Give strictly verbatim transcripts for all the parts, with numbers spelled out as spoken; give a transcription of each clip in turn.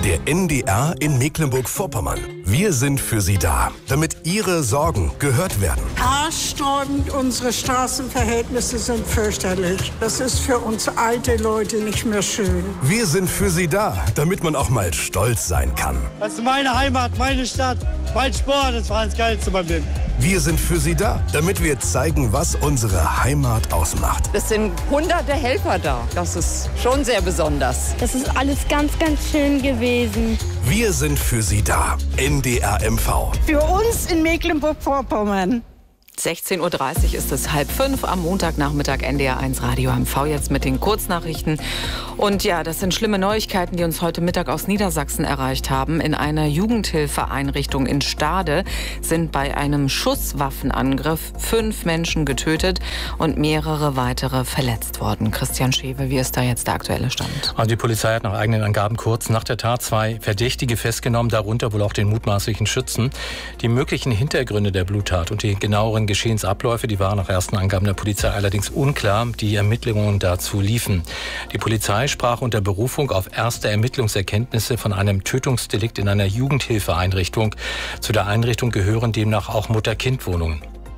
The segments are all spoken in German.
Der N D R in Mecklenburg-Vorpommern. Wir sind für Sie da, damit Ihre Sorgen gehört werden. Haarsträubend, unsere Straßenverhältnisse sind fürchterlich. Das ist für uns alte Leute nicht mehr schön. Wir sind für Sie da, damit man auch mal stolz sein kann. Das ist meine Heimat, meine Stadt, mein Sport, das war das Geilste beim Leben. Wir sind für Sie da, damit wir zeigen, was unsere Heimat ausmacht. Es sind hunderte Helfer da. Das ist schon sehr besonders. Das ist alles ganz, ganz schön gewesen. Wir sind für Sie da. N D R M V. Für uns in Mecklenburg-Vorpommern. sechzehn Uhr dreißig ist es, halb fünf am Montagnachmittag, N D R eins Radio M V jetzt mit den Kurznachrichten. Und ja, das sind schlimme Neuigkeiten, die uns heute Mittag aus Niedersachsen erreicht haben. In einer Jugendhilfeeinrichtung in Stade sind bei einem Schusswaffenangriff fünf Menschen getötet und mehrere weitere verletzt worden. Christian Schewe, wie ist da jetzt der aktuelle Stand? Die Polizei hat nach eigenen Angaben kurz nach der Tat zwei Verdächtige festgenommen, darunter wohl auch den mutmaßlichen Schützen. Die möglichen Hintergründe der Bluttat und die genaueren Geschehensabläufe, die waren nach ersten Angaben der Polizei allerdings unklar. Die Ermittlungen dazu liefen. Die Polizei sprach unter Berufung auf erste Ermittlungserkenntnisse von einem Tötungsdelikt in einer Jugendhilfeeinrichtung. Zu der Einrichtung gehören demnach auch Mutter-Kind-Wohnungen.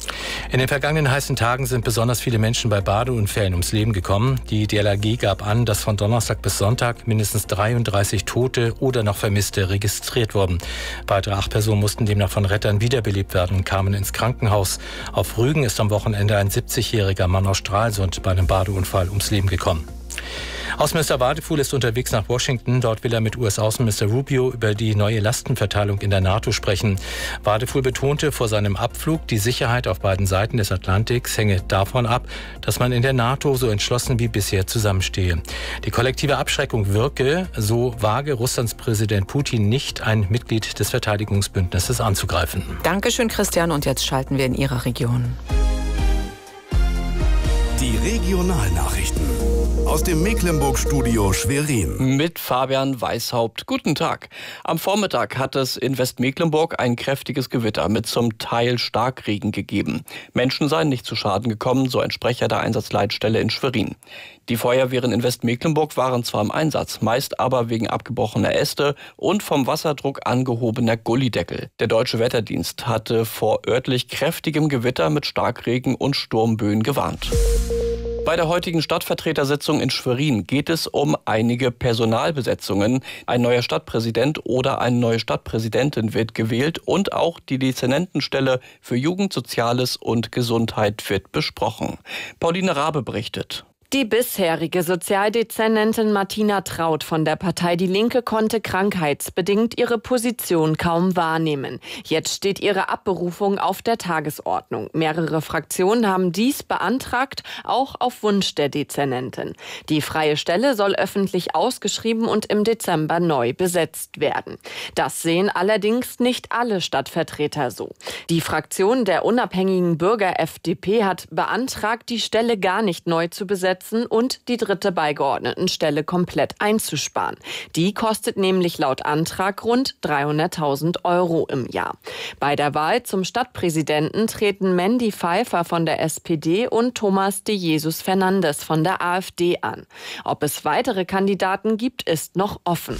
In den vergangenen heißen Tagen sind besonders viele Menschen bei Badeunfällen ums Leben gekommen. Die D L R G gab an, dass von Donnerstag bis Sonntag mindestens dreiunddreißig Tote oder noch Vermisste registriert wurden. Weitere acht Personen mussten demnach von Rettern wiederbelebt werden und kamen ins Krankenhaus. Auf Rügen ist am Wochenende ein siebzigjähriger Mann aus Stralsund bei einem Badeunfall ums Leben gekommen. Außenminister Wadefuhl ist unterwegs nach Washington. Dort will er mit U S-Außenminister Rubio über die neue Lastenverteilung in der NATO sprechen. Wadefuhl betonte vor seinem Abflug, die Sicherheit auf beiden Seiten des Atlantiks hänge davon ab, dass man in der NATO so entschlossen wie bisher zusammenstehe. Die kollektive Abschreckung wirke, so wage Russlands Präsident Putin nicht, ein Mitglied des Verteidigungsbündnisses anzugreifen. Dankeschön, Christian. Und jetzt schalten wir in Ihre Region. Die Regionalnachrichten aus dem Mecklenburg-Studio Schwerin. Mit Fabian Weishaupt. Guten Tag. Am Vormittag hat es in Westmecklenburg ein kräftiges Gewitter mit zum Teil Starkregen gegeben. Menschen seien nicht zu Schaden gekommen, so ein Sprecher der Einsatzleitstelle in Schwerin. Die Feuerwehren in Westmecklenburg waren zwar im Einsatz, meist aber wegen abgebrochener Äste und vom Wasserdruck angehobener Gullideckel. Der Deutsche Wetterdienst hatte vor örtlich kräftigem Gewitter mit Starkregen und Sturmböen gewarnt. Bei der heutigen Stadtvertretersitzung in Schwerin geht es um einige Personalbesetzungen. Ein neuer Stadtpräsident oder eine neue Stadtpräsidentin wird gewählt und auch die Dezernentenstelle für Jugend, Soziales und Gesundheit wird besprochen. Pauline Rabe berichtet. Die bisherige Sozialdezernentin Martina Traut von der Partei Die Linke konnte krankheitsbedingt ihre Position kaum wahrnehmen. Jetzt steht ihre Abberufung auf der Tagesordnung. Mehrere Fraktionen haben dies beantragt, auch auf Wunsch der Dezernentin. Die freie Stelle soll öffentlich ausgeschrieben und im Dezember neu besetzt werden. Das sehen allerdings nicht alle Stadtvertreter so. Die Fraktion der unabhängigen Bürger F D P hat beantragt, die Stelle gar nicht neu zu besetzen und die dritte Beigeordnetenstelle komplett einzusparen. Die kostet nämlich laut Antrag rund dreihunderttausend Euro im Jahr. Bei der Wahl zum Stadtpräsidenten treten Mandy Pfeiffer von der S P D und Thomas de Jesus Fernandes von der AfD an. Ob es weitere Kandidaten gibt, ist noch offen.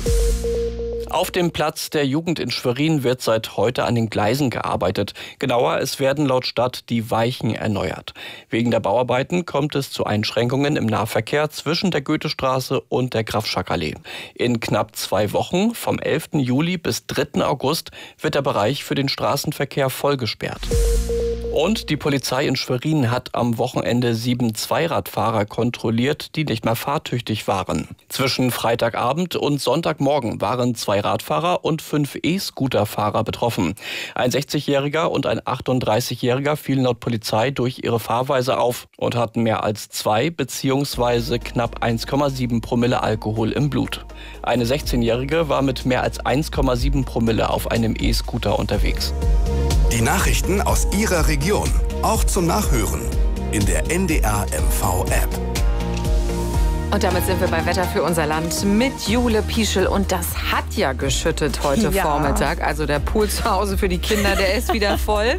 Auf dem Platz der Jugend in Schwerin wird seit heute an den Gleisen gearbeitet. Genauer, es werden laut Stadt die Weichen erneuert. Wegen der Bauarbeiten kommt es zu Einschränkungen im Nahverkehr zwischen der Goethestraße und der Graf-Schack-Allee. In knapp zwei Wochen, vom elften Juli bis dritten August, wird der Bereich für den Straßenverkehr voll gesperrt. Und die Polizei in Schwerin hat am Wochenende sieben Zweiradfahrer kontrolliert, die nicht mehr fahrtüchtig waren. Zwischen Freitagabend und Sonntagmorgen waren zwei Radfahrer und fünf E-Scooterfahrer betroffen. Ein sechzigjähriger und ein achtunddreißigjähriger fielen laut Polizei durch ihre Fahrweise auf und hatten mehr als zwei bzw. knapp eins Komma sieben Promille Alkohol im Blut. Eine sechzehnjährige war mit mehr als eins Komma sieben Promille auf einem E-Scooter unterwegs. Die Nachrichten aus Ihrer Region, auch zum Nachhören in der N D R M V App. Und damit sind wir bei Wetter für unser Land mit Jule Pieschel. Und das hat ja geschüttet heute ja. Vormittag. Also der Pool zu Hause für die Kinder, der ist wieder voll.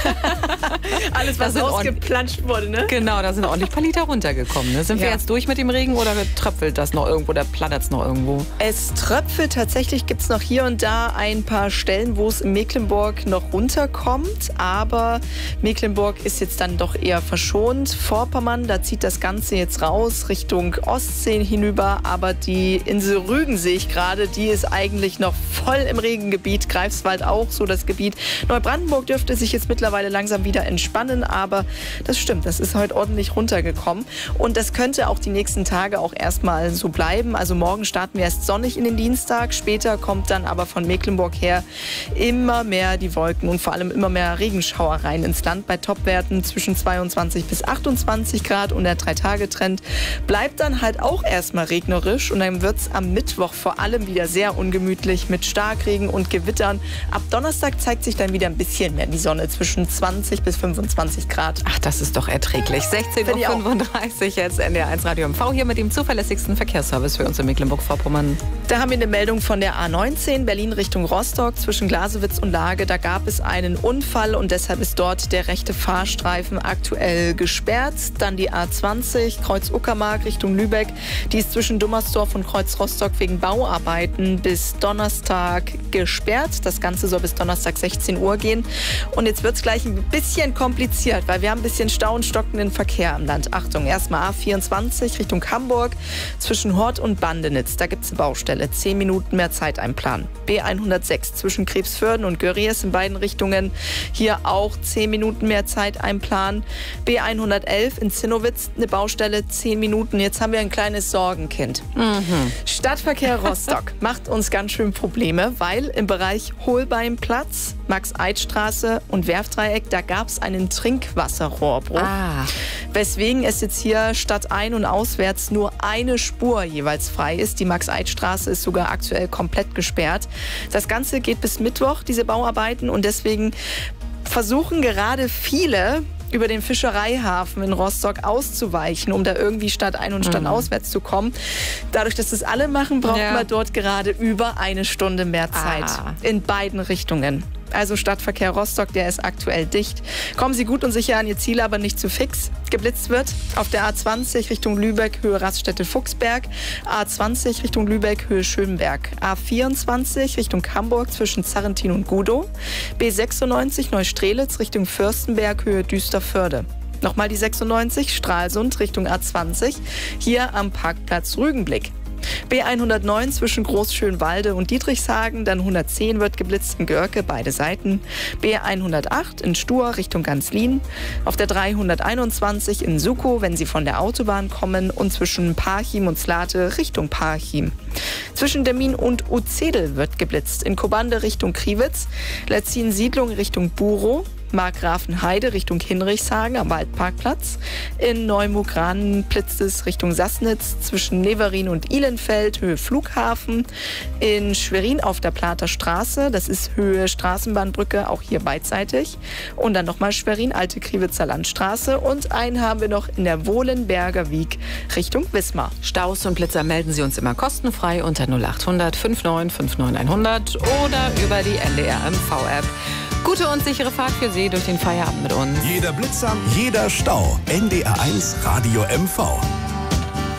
Alles, was rausgeplanscht wurde, ne? Genau, da sind ordentlich ein paar Liter runtergekommen. Ne? Sind ja. wir jetzt durch mit dem Regen oder tröpfelt das noch irgendwo oder plattert es noch irgendwo? Es tröpfelt tatsächlich, gibt es noch hier und da ein paar Stellen, wo es in Mecklenburg noch runterkommt. Aber Mecklenburg ist jetzt dann doch eher verschont. Vorpommern, da zieht das Ganze jetzt raus Richtung Ostsee hinüber, aber die Insel Rügen sehe ich gerade, die ist eigentlich noch voll im Regengebiet, Greifswald auch so das Gebiet. Neubrandenburg dürfte sich jetzt mittlerweile langsam wieder entspannen, aber das stimmt, das ist heute ordentlich runtergekommen und das könnte auch die nächsten Tage auch erstmal so bleiben. Also morgen starten wir erst sonnig in den Dienstag, später kommt dann aber von Mecklenburg her immer mehr die Wolken und vor allem immer mehr Regenschauer rein ins Land bei Topwerten zwischen zweiundzwanzig bis achtundzwanzig Grad und der drei-Tage-Trend bleibt dann halt auch erstmal regnerisch und dann wird es am Mittwoch vor allem wieder sehr ungemütlich mit Starkregen und Gewittern. Ab Donnerstag zeigt sich dann wieder ein bisschen mehr die Sonne zwischen zwanzig bis fünfundzwanzig Grad. Ach, das ist doch erträglich. sechzehn Uhr fünfunddreißig jetzt N D R eins Radio M V hier mit dem zuverlässigsten Verkehrsservice für uns in Mecklenburg-Vorpommern. Da haben wir eine Meldung von der A neunzehn Berlin Richtung Rostock zwischen Glasewitz und Lage. Da gab es einen Unfall und deshalb ist dort der rechte Fahrstreifen aktuell gesperrt. Dann die A zwanzig Kreuz Uckermark Richtung Lübeck. Die ist zwischen Dummersdorf und Kreuz Rostock wegen Bauarbeiten bis Donnerstag gesperrt. Das Ganze soll bis Donnerstag sechzehn Uhr gehen. Und jetzt wird es gleich ein bisschen kompliziert, weil wir haben ein bisschen Stau und stockenden Verkehr am Land. Achtung, erstmal A vierundzwanzig Richtung Hamburg zwischen Hort und Bandenitz. Da gibt es eine Baustelle. zehn Minuten mehr Zeit einplanen. B hundertsechs zwischen Krebsförden und Görries in beiden Richtungen. Hier auch zehn Minuten mehr Zeit einplanen. B hundertelf in Zinnowitz eine Baustelle, zehn Minuten. Jetzt haben wir ein kleines Sorgenkind. Mhm. Stadtverkehr Rostock macht uns ganz schön Probleme, weil im Bereich Holbeimplatz, Max-Eid-Straße und Werftdreieck, da gab es einen Trinkwasserrohrbruch. Ah. Weswegen es jetzt hier statt ein- und auswärts nur eine Spur jeweils frei ist. Die Max-Eid-Straße ist sogar aktuell komplett gesperrt. Das Ganze geht bis Mittwoch, diese Bauarbeiten, und deswegen versuchen gerade viele über den Fischereihafen in Rostock auszuweichen, um da irgendwie statt ein- und statt mhm. auswärts zu kommen. Dadurch, dass das alle machen, braucht ja. man dort gerade über eine Stunde mehr Zeit. Ah. In beiden Richtungen. Also Stadtverkehr Rostock, der ist aktuell dicht. Kommen Sie gut und sicher an Ihr Ziel, aber nicht zu fix. Geblitzt wird auf der A zwanzig Richtung Lübeck, Höhe Raststätte-Fuchsberg. A zwanzig Richtung Lübeck, Höhe Schönberg. A vierundzwanzig Richtung Hamburg zwischen Zarrentin und Gudow. B sechsundneunzig Neustrelitz Richtung Fürstenberg, Höhe Düsterförde. Nochmal die sechsundneunzig Stralsund Richtung A zwanzig. Hier am Parkplatz Rügenblick. B hundertneun zwischen Großschönwalde und Dietrichshagen, dann hundertzehn wird geblitzt in Görke, beide Seiten. B hundertacht in Stur Richtung Ganzlin. Auf der dreihunderteinundzwanzig in Sukow, wenn Sie von der Autobahn kommen, und zwischen Parchim und Slate Richtung Parchim. Zwischen Demmin und Uzedel wird geblitzt in Kobande Richtung Kriwitz, Letzin-Siedlung Richtung Burow. Markgrafenheide Richtung Hinrichshagen am Waldparkplatz. In Neumugran blitzt es Richtung Sassnitz zwischen Neverin und Ihlenfeld, Höhe Flughafen. In Schwerin auf der Plater Straße, das ist Höhe Straßenbahnbrücke, auch hier beidseitig. Und dann nochmal Schwerin, Alte Kriwitzer Landstraße. Und einen haben wir noch in der Wohlenberger Wiek Richtung Wismar. Staus und Blitzer melden Sie uns immer kostenfrei unter null achthundert fünfundneunzig fünfundneunzig hundert oder über die N D R M V-App. Gute und sichere Fahrt für Sie durch den Feierabend mit uns. Jeder Blitzer, jeder Stau. N D R eins Radio M V.